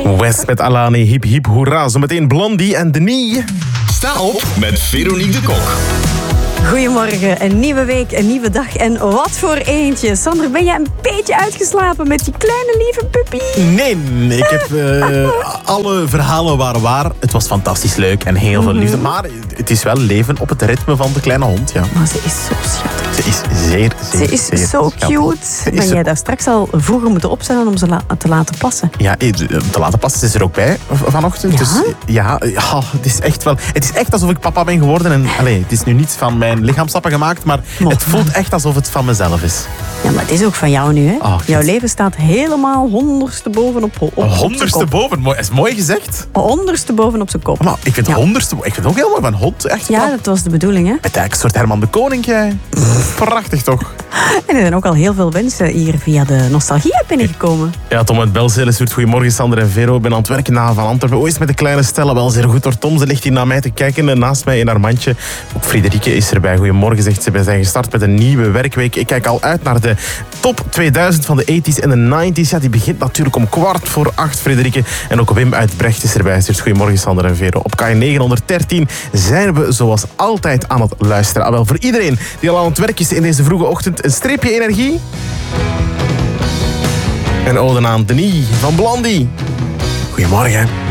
West met Alani, hip hip hoera. Zometeen Blondie en Denis. Sta op met Veronique de Kok. Goedemorgen, een nieuwe week, een nieuwe dag en wat voor eentje. Sander, ben jij een beetje uitgeslapen met die kleine lieve puppy? Nee, ik heb alle verhalen waren waar. Het was fantastisch leuk en heel veel liefde. Maar het is wel leven op het ritme van de kleine hond, ja. Maar ze is zo schattig. Ze is zeer Ze is zo cute. Ben jij daar straks al vroeger moeten opstaan om ze te laten passen? Ja, te laten passen is er ook bij vanochtend. Ja? Dus ja, het is echt wel... Het is echt alsof ik papa ben geworden. En het is nu niet van mijn lichaamstappen gemaakt, maar het voelt echt alsof het van mezelf is. Ja, maar het is ook van jou nu, hè? Oh, jouw leven staat helemaal honderdste bovenop honderdste boven? Is mooi gezegd. Honderdste bovenop zijn kop. Maar ik vind honderdste... Ik vind het ook heel mooi van hond. Echt, ja, dat was de bedoeling, hè? Het is eigenlijk een soort Herman de Koning, jij. Prachtig, toch? En er zijn ook al heel veel wensen hier via de Nostalgie-app binnengekomen. Ja, Tom uit Belzele stuurt goedemorgen, Sander en Vero. Ik ben aan het werken na van Antwerpen. Hoe is het met de kleine Stella? Wel zeer goed door Tom. Ze ligt hier naar mij te kijken, naast mij in haar mandje. Ook Friederike is erbij. Goedemorgen, zegt ze. We zijn gestart met een nieuwe werkweek. Ik kijk al uit naar de top 2000 van de 80s en de 90s. Ja, die begint natuurlijk om 7:15, Friederike. En ook Wim uit Brecht is erbij. Stuurt goedemorgen, Sander en Vero. Op K913 zijn we zoals altijd aan het luisteren. Wel, voor iedereen die al aan het werk is in deze vroege ochtend, een streepje energie. En ode aan Denis van Blondie. Goedemorgen.